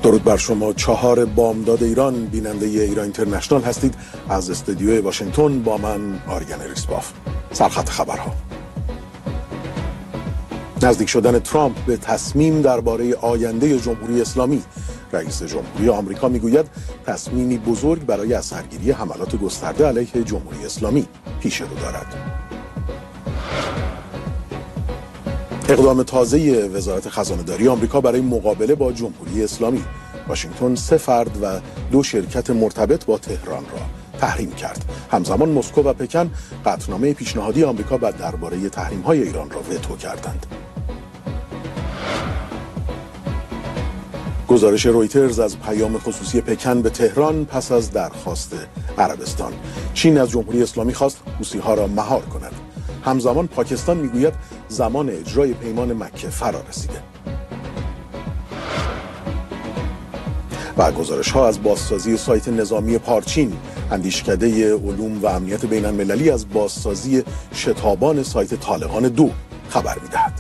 درود بر شما. 4 بامداد ایران، بیننده ایران اینترنشنال هستید. از استودیوی واشنگتن با من آریان ریسباف. سرخط خبرها. نزدیک شدن ترامپ به تصمیم درباره آینده جمهوری اسلامی. رئیس جمهوری آمریکا میگوید تصمیمی بزرگ برای اثرگیری حملات گسترده علیه جمهوری اسلامی پیش رو دارد. اقدام تازه وزارت خزانه‌داری آمریکا برای مقابله با جمهوری اسلامی. واشنگتن 3 فرد و 2 شرکت مرتبط با تهران را تحریم کرد. همزمان مسکو و پکن قطعنامه پیشنهادی آمریکا درباره تحریم‌های ایران را وتو کردند. گزارش رویترز از پیام خصوصی پکن به تهران پس از درخواست عربستان. چین از جمهوری اسلامی خواست حوثی‌ها را مهار کند. همزمان پاکستان میگوید زمان اجرای پیمان مکه فرا رسیده. و گزارش‌ها از بازسازی سایت نظامی پارچین. اندیشکده علوم و امنیت بین المللی از بازسازی شتابان سایت طالقان 2 خبر می‌دهد.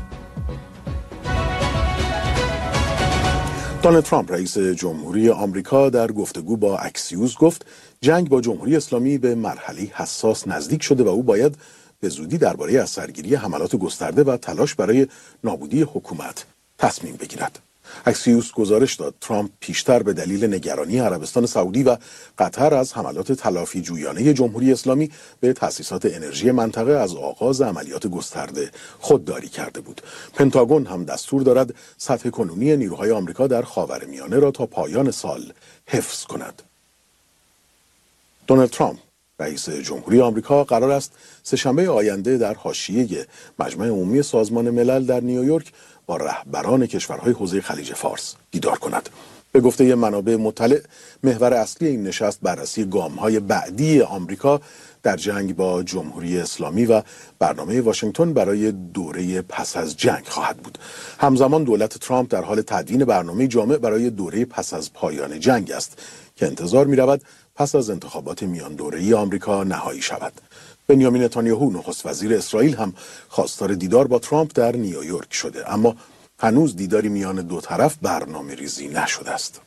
دونالد ترامپ رئیس جمهوری آمریکا در گفتگو با اکسیوس گفت جنگ با جمهوری اسلامی به مرحله حساس نزدیک شده و او باید به زودی درباره اثرگیری حملات گسترده و تلاش برای نابودی حکومت تصمیم بگیرد. اکسیوس گزارش داد ترامپ پیشتر به دلیل نگرانی عربستان سعودی و قطر از حملات تلافی جویانه جمهوری اسلامی به تأسیسات انرژی منطقه از آغاز عملیات گسترده خودداری کرده بود. پنتاگون هم دستور دارد سطح کنونی نیروهای آمریکا در خاورمیانه را تا پایان سال حفظ کند. دونالد ترامپ رئیس جمهوری آمریکا قرار است سه‌شنبه آینده در حاشیه مجمع عمومی سازمان ملل در نیویورک با رهبران کشورهای حوزه خلیج فارس دیدار کند. به گفته منابع مطلع، محور اصلی این نشست بررسی گام‌های بعدی آمریکا در جنگ با جمهوری اسلامی و برنامه واشنگتن برای دوره پس از جنگ خواهد بود. همزمان دولت ترامپ در حال تدوین برنامه جامع برای دوره پس از پایان جنگ است که انتظار می‌رود پس از انتخابات میان دوره‌ای آمریکا نهایی شود. بنیامین نتانیاهو نخست وزیر اسرائیل هم خواستار دیدار با ترامپ در نیویورک شده، اما هنوز دیداری میان دو طرف برنامه ریزی نشده است.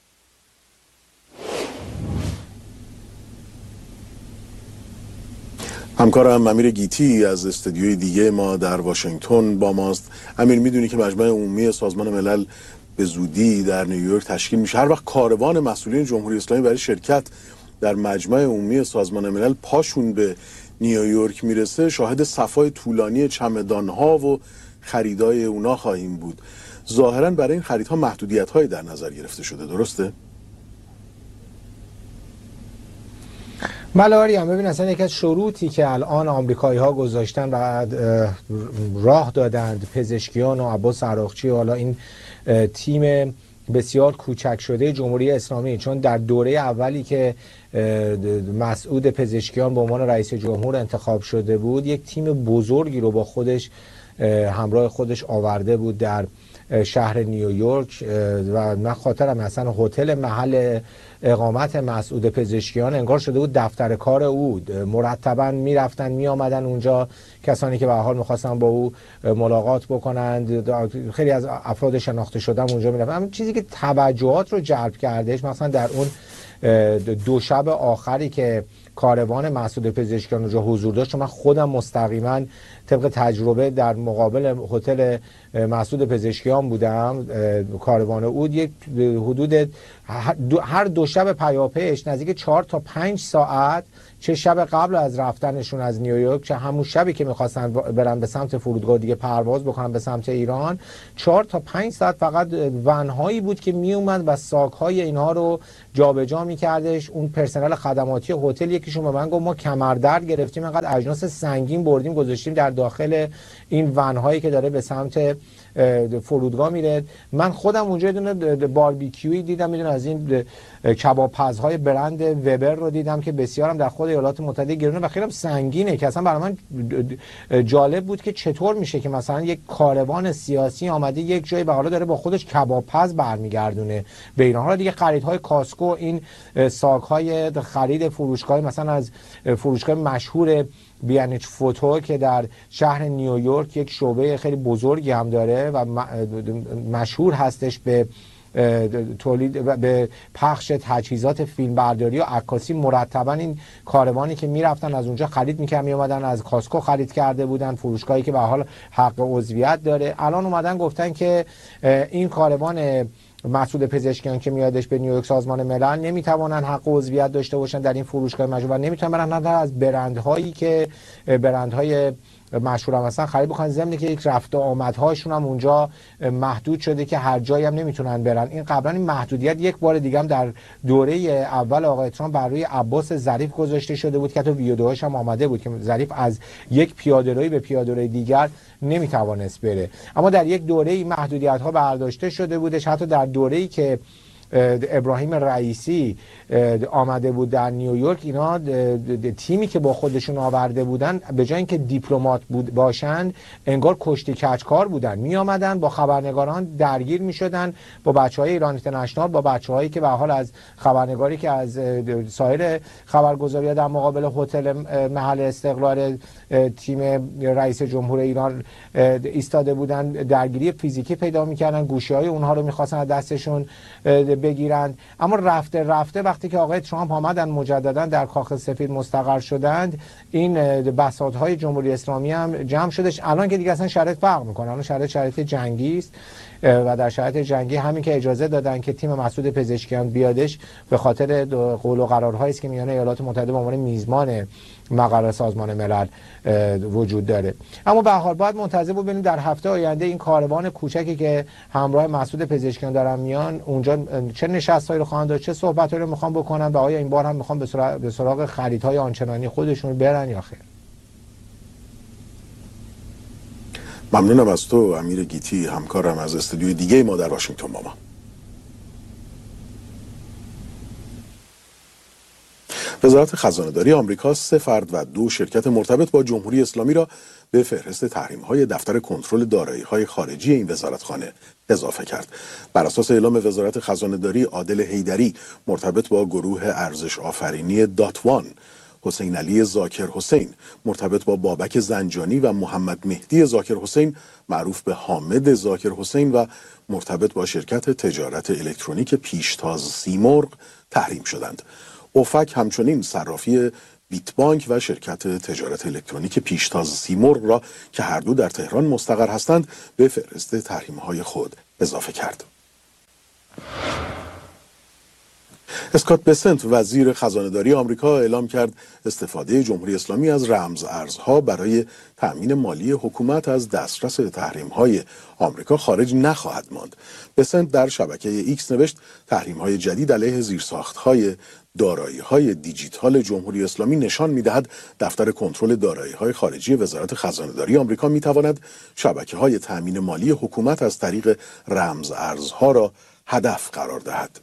همکارم امیر گیتی از استودیوی دیگه ما در واشنگتن با ماست. امیر، میدونی که مجمع عمومی سازمان ملل به زودی در نیویورک تشکیل میشه. هر وقت کاروان مسئولین جمهوری اسلامی برای شرکت در مجمع عمومی سازمان ملل پاشون به نیویورک میرسه، شاهد صفای طولانی چمدان‌ها و خریدای اونا خواهیم بود. ظاهراً برای این خریدها محدودیت‌هایی در نظر گرفته شده، درسته؟ ملاری هم ببین، اصلا یکی از شروطی که الان آمریکایی‌ها گذاشتن و راه دادند پزشکیان و عباس عراقچی و حالا این تیم بسیار کوچک شده جمهوری اسلامی، چون در دوره اولی که مسعود پزشکیان به عنوان رئیس جمهور انتخاب شده بود، یک تیم بزرگی رو با خودش همراه خودش آورده بود در شهر نیویورک و من خاطرم اصلا هتل محل اقامت مسعود پزشکیان انگار شده بود دفتر کار او. مرتبا میرفتن می آمدن اونجا کسانی که به هر حال میخواستن با او ملاقات بکنند. خیلی از افراد شناخته شدم اونجا میرفتن. اما چیزی که توجهات رو جلب کردش، مثلا در اون 2 شب آخری که کاروان مسعود پزشکیان اونجا حضور داشت، من خودم مستقیما طبق تجربه در مقابل هتل مسعود پزشکیان بودم. کاروان او یک حدود هر 2 شب پیاپیش نزدیک 4 تا 5 ساعت، چه شب قبل از رفتنشون از نیویورک، چه همون شبی که میخواستن برن به سمت فرودگاه دیگه پرواز بکنن به سمت ایران، 4 تا 5 ساعت فقط ونهایی بود که میومد و ساک‌های اینها رو جابجا میکردش. اون پرسنل خدماتی هتل یکیشون به من گفت ما کمردرد گرفتیم، انقدر اجناس سنگین بردیم گذاشتیم در داخل این ونهایی که داره به سمت فرودگاه میره. من خودم اونجا یه دونه باربیکیوی دیدم، میدونم از این کبابپزهای برند وبر رو دیدم که بسیارم در خود ایالات متحده گرونه و خیلی سنگینه، که اصلا برای من جالب بود که چطور میشه که مثلا یک کاروان سیاسی آمده یک جایی و حالا داره با خودش کبابپز برمیگردونه به اینا. حالا دیگه خریدهای کاسکو، این ساک‌های خرید فروشگاه مثلا از فروشگاه مشهور بیانچ فوتو که در شهر نیویورک یک شعبه خیلی بزرگی هم داره و مشهور هستش به تولید به پخش تجهیزات فیلمبرداری و عکاسی مرتبا این کاروانی که میرفتن از اونجا خرید میکردن، میومدن از کاسکو خرید کرده بودن، فروشگاهی که به حال حق عضویت داره. الان اومدن گفتن که این کاروان مسعود پزشکیان که میادش به نیویورک سازمان ملل نمیتوانن حق عضویت داشته باشن در این فروشگاه مجموعه، نمیتونن برن حتی از برندهایی که برندهای مشهور هم هستن خرید بکنن، ضمن که یک رفت و آمدهاشون هم اونجا محدود شده که هر جایی هم نمیتونن برن. این قبلا این محدودیت یک بار دیگه هم در دوره اول آقای ترامپ بر روی عباس ظریف گذاشته شده بود که حتی ویدیوهاش هم آمده بود که ظریف از یک پیاده‌روی به پیاده‌روی دیگر نمیتوانست بره. اما در یک دوره این محدودیت ها برداشته شده بودش. حتی در دوره‌ای که ابراهیم رئیسی آمده بود در نیویورک، اینا تیمی که با خودشون آورده بودن به جای اینکه دیپلمات باشند انگار کشتی کچکار بودن، می آمدن با خبرنگاران درگیر می شدن، با بچهای ایران اینترنشنال، با بچه‌هایی که به حال از خبرنگاری که از سایر خبرگزاری‌ها در مقابل هتل محل استقرار تیم رئیس جمهور ایران ایستاده بودن درگیری فیزیکی پیدا می‌کردن، گوشی‌های اونها رو می‌خواستن از دستشون بگیرند. اما رفته وقتی که آقای ترامپ آمدن مجددا در کاخ سفید مستقر شدند، این بساطهای جمهوری اسلامی هم جمع شدش. الان که دیگه اصلا شرایط فرق میکنه، الان شرایط جنگی است و در شرایط جنگی همین که اجازه دادن که تیم مسعود پزشکیان بیادش به خاطر قول و قرارهایی است که میان ایالات متحده به عنوان میزبان مقر سازمان ملل وجود داره. اما به هر حال باید منتظر بود ببینیم در هفته آینده این کاروان کوچکی که همراه مسعود پزشکیان دارن میان اونجا چه نشستایی رو خواهند داشت، چه صحبتایی رو میخوان بکنن و آیا این بار هم میخوان به سراغ خریدهای آنچنانی خودشون برن یا خیر. ممنونم از تو امیر گیتی، همکارم از استودیوی دیگه ما در واشنگتن. ماما وزارت خزانه‌داری آمریکا 3 فرد و 2 شرکت مرتبط با جمهوری اسلامی را به فهرست تحریم‌های دفتر کنترل دارایی‌های خارجی این وزارتخانه اضافه کرد. بر اساس اعلام وزارت خزانه‌داری، عادل حیدری مرتبط با گروه ارزش آفرینی دات1، حسین علی ذاکر حسین مرتبط با بابک زنجانی و محمد مهدی ذاکر حسین معروف به حامد ذاکر حسین و مرتبط با شرکت تجارت الکترونیک پیشتاز سیمرغ تحریم شدند. اوفک همچنین صرافی بیت بانک و شرکت تجارت الکترونیک پیشتاز سیمرغ را که هر دو در تهران مستقر هستند به فهرست تحریم‌های خود اضافه کرد. اسکات بسنت وزیر خزانه‌داری آمریکا اعلام کرد استفاده جمهوری اسلامی از رمز ارزها برای تأمین مالی حکومت از دسترس تحریم‌های آمریکا خارج نخواهد ماند. بسنت در شبکه ایکس نوشت تحریم‌های جدید علیه زیرساخت‌های دارایی‌های دیجیتال جمهوری اسلامی نشان می‌دهد دفتر کنترل دارایی‌های خارجی وزارت خزانه‌داری آمریکا می‌تواند شبکه‌های تأمین مالی حکومت از طریق رمز ارزها را هدف قرار دهد.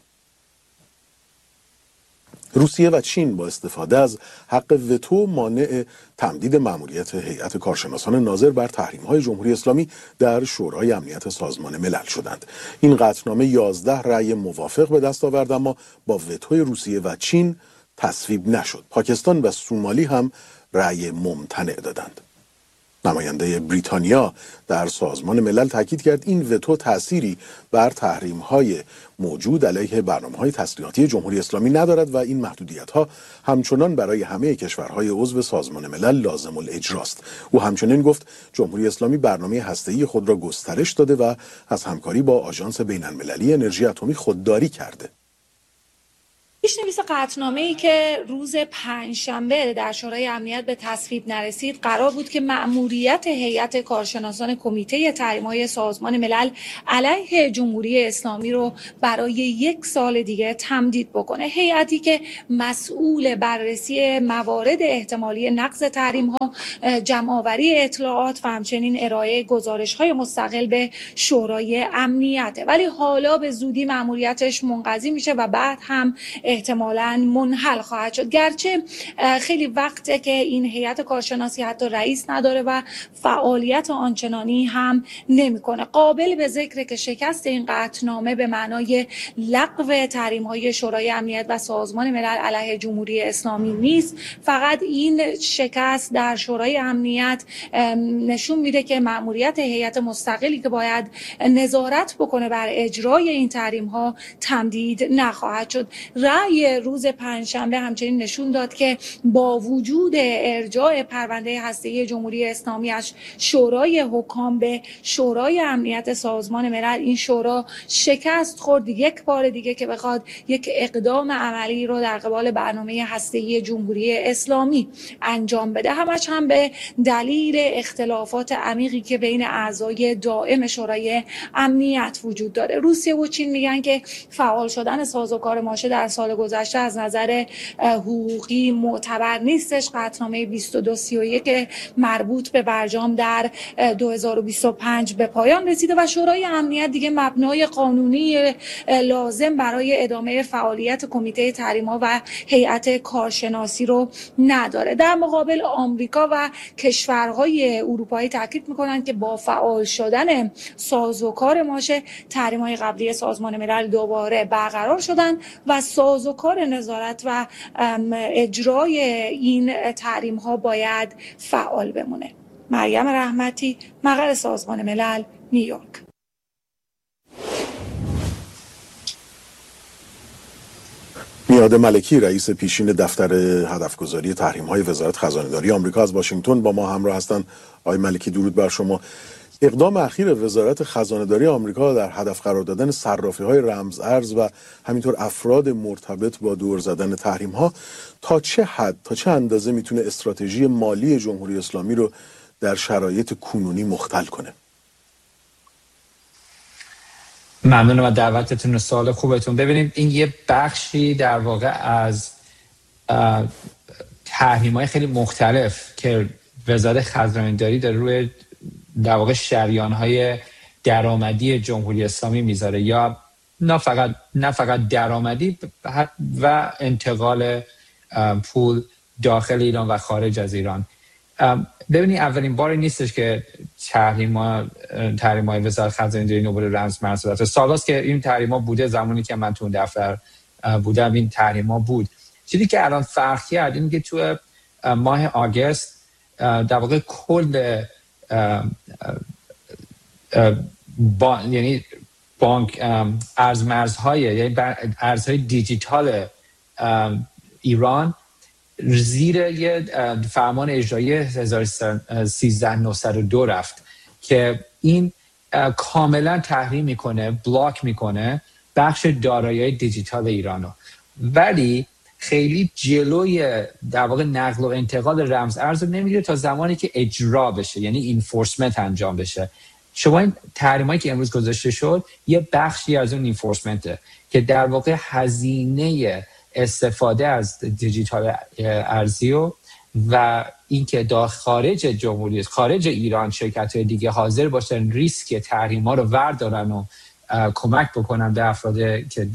روسیه و چین با استفاده از حق وتو مانع تمدید مأموریت هیئت کارشناسان ناظر بر تحریم‌های جمهوری اسلامی در شورای امنیت سازمان ملل شدند. این قطعنامه 11 رأی موافق به دست آورد اما با وتوی روسیه و چین تصویب نشد. پاکستان و سومالی هم رأی ممتنع دادند. نماینده بریتانیا در سازمان ملل تاکید کرد این وتو تأثیری بر تحریم‌های موجود علیه برنامه‌های تسلیحاتی جمهوری اسلامی ندارد و این محدودیت‌ها همچنان برای همه کشورهای عضو سازمان ملل لازم الاجراست. او همچنین گفت جمهوری اسلامی برنامه هسته‌ای خود را گسترش داده و از همکاری با آژانس بین‌المللی انرژی اتمی خودداری کرده. پیش‌نویس قطعنامه‌ای که روز پنجشنبه در شورای امنیت به تصویب نرسید قرار بود که مأموریت هیئت کارشناسان کمیته تحریم‌های سازمان ملل علیه جمهوری اسلامی رو برای 1 سال دیگه تمدید بکنه. هیئتی که مسئول بررسی موارد احتمالی نقض تحریم‌ها، جمع‌آوری اطلاعات و همچنین ارائه گزارش‌های مستقل به شورای امنیته، ولی حالا به زودی مأموریتش منقضی میشه و بعد هم احتمالاً منحل خواهد شد. گرچه خیلی وقته که این هیئت کارشناسی حتی رئیس نداره و فعالیت آنچنانی هم نمیکنه. قابل به ذکره که شکست این قطعنامه به معنای لغو تحریم‌های شورای امنیت و سازمان ملل علیه جمهوری اسلامی نیست. فقط این شکست در شورای امنیت نشون میده که مأموریت هیئت مستقلی که باید نظارت بکنه بر اجرای این تحریم‌ها تمدید نخواهد شد. رأی روز پنجشنبه همچنین نشون داد که با وجود ارجاع پرونده هسته‌ای جمهوری اسلامی از شورای حکام به شورای امنیت سازمان ملل، این شورا شکست خورد یک بار دیگه که بخواد یک اقدام عملی رو در قبال برنامه هسته‌ای جمهوری اسلامی انجام بده. همش هم به دلیل اختلافات عمیقی که بین اعضای دائم شورای امنیت وجود داره. روسیه و چین میگن که فعال شدن سازوکار ماشه در سال گذشته از نظر حقوقی معتبر نیستش. قطعنامه 2231 مربوط به برجام در 2025 به پایان رسیده و شورای امنیت دیگه مبنای قانونی لازم برای ادامه فعالیت کمیته تحریم‌ها و هیئت کارشناسی رو نداره. در مقابل آمریکا و کشورهای اروپایی تاکید میکنن که با فعال شدن سازوکار ماشه تحریم‌های قبلی سازمان ملل دوباره برقرار شدن و سازوکار نظارت و اجرای این تحریم‌ها باید فعال بمونه. مریم رحمتی، مقر سازمان ملل، نیویورک. میاد ملکی رئیس پیشین دفتر هدفگذاری تحریم‌های وزارت خزانه‌داری آمریکا از واشنگتن با ما همراه هستند. آقای ملکی درود بر شما. اقدام اخیر وزارت خزانه‌داری آمریکا در هدف قرار دادن صرافی‌های رمز ارز و همینطور افراد مرتبط با دور زدن تحریم‌ها تا چه حد، تا چه اندازه میتونه استراتژی مالی جمهوری اسلامی رو در شرایط کنونی مختل کنه؟ ممنونم از دعوتتون و سوال خوبتون. ببینید این یه بخشی در واقع از تحریم‌های خیلی مختلف که وزارت خزانه‌داری داره روی در واقع شریان‌های درآمدی جمهوری اسلامی میذاره، یا نه فقط درآمدی و انتقال پول داخل ایران و خارج از ایران. ببینید اولین باری نیستش که تحریم‌های وزارت خزانه‌داری نوبل رمز مرز داره. سالاست که این تحریم‌ها بوده. زمانی که من تو اون دفتر بودم این تحریم‌ها بود. چیزی که الان فرق کرد اینه که تو ماه آگوست در واقع کل یعنی بانک ارزمرزهای یعنی ارزهای دیجیتال ایران زیر یه فرمان اجرایی 13902 رفت که این کاملا تحریم میکنه، بلاک میکنه بخش دارایی دیجیتال ایرانو، ولی خیلی جلوی در واقع نقل و انتقال رمز ارز رو نمیگیره تا زمانی که اجرا بشه، یعنی اینفورسمنت انجام بشه. شما این تحریمایی که امروز گذاشته شد یه بخشی از اون اینفورسمنته که در واقع هزینه استفاده از دیجیتال ارزی و اینکه خارج جمهوری خارج ایران شرکت‌های دیگه حاضر باشن ریسک تحریم‌ها رو وردارن و کمک بکنن به افراد که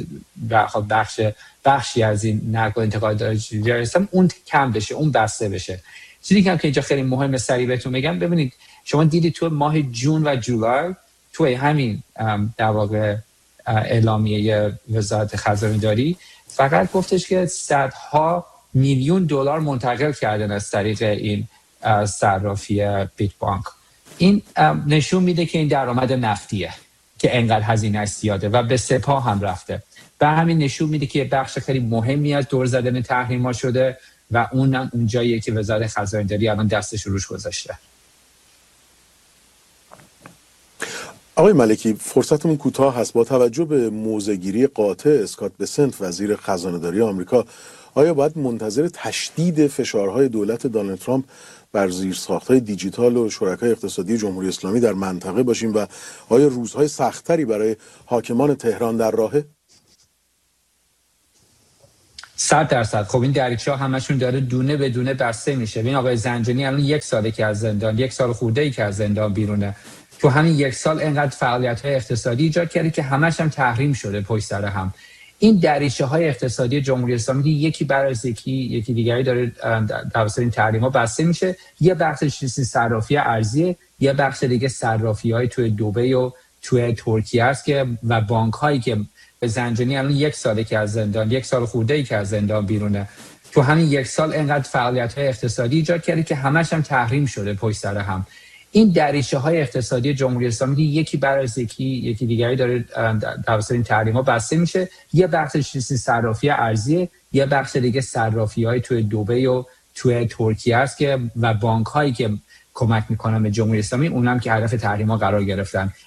بخشی از این نقل و انتقال دارایی هستن، اون کم بشه، اون بسته بشه. چیزی که اینجا خیلی مهمه سریع بهتون بگم، ببینید شما دیدید تو ماه جون و جولای توی همین در واقع اعلامیه وزارت خزانه‌داری فقط گفتش که صدها میلیون دلار منتقل کردن از طریق این صرافی بیت بانک. این نشون میده که این درآمد نفتیه که انقدر هزینه‌اش زیاده و به سپاه هم رفته. و همین نشون میده که بخش خیلی مهمی از دور زدن تحریم‌ها شده و اونم اونجاییه که وزارت خزانه‌داری الان دستش روش گذاشته. آقای ملکی، فرصتمون کوتاه هست. با توجه به موضع‌گیری قاطع اسکات بسنت وزیر خزانه‌داری آمریکا، آیا باید منتظر تشدید فشارهای دولت دونالد ترامپ بر زیرساخت‌های دیجیتال و شرکای اقتصادی جمهوری اسلامی در منطقه باشیم و آیا روزهای سخت‌تری برای حاکمان تهران در راهه؟ 100%. خب این دریچه‌ها همشون داره دونه به دونه بسته میشه. ببین آقای زنجانی الان 1 ساله که از زندان، 1 سال خورده‌ای که از زندان بیرونه. تو همین 1 سال انقدر فعالیت‌های اقتصادی ایجاد کرده که همش هم تحریم شده پشت سر هم. این دریچه های اقتصادی جمهوری اسلامی که یکی برای یکی دیگری داره توسط این تحریم‌ها بسته میشه. یه بخشش چیزی صرافی ارزی، یه بخش دیگه صرافی‌های توی دبی و توی ترکیه است که و بانک‌هایی که به زنجانی الان 1 ساله که از زندان، 1 سال خورده‌ای که از زندان بیرونه، تو همین 1 سال اینقدر فعالیت‌های اقتصادی ایجاد کرده که همش هم تحریم شده پشت سر هم. این دریچه های اقتصادی جمهوری اسلامی که یکی برای یکی دیگری داره توسط این تحریم‌ها بسته میشه. یه بخشش چیزی صرافی ارزی، یه بخش دیگه صرافی‌های توی دبی و توی ترکیه است که و بانک‌هایی که کمک میکنن به جمهوری اسلامی، اونم که هدف تحریم‌ها قرار گرفتن.